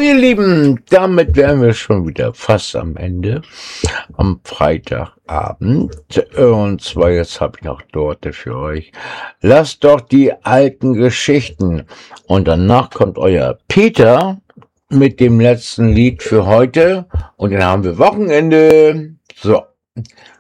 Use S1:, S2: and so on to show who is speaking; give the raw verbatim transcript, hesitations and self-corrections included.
S1: ihr Lieben, damit wären wir schon wieder fast am Ende, am Freitagabend. Und zwar, jetzt habe ich noch Dorte für euch. Lasst doch die alten Geschichten. Und danach kommt euer Peter mit dem letzten Lied für heute. Und dann haben wir Wochenende. So,